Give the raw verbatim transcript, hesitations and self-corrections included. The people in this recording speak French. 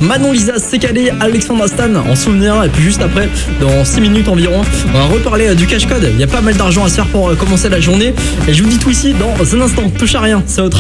Manon Lisa, c'est calé, Alexandre Astan en souvenir. Et puis juste après, dans six minutes environ, on va reparler du cash code. Il y a pas mal d'argent à se faire pour commencer la journée. Et je vous dis tout ici dans un instant. Touche à rien, c'est votre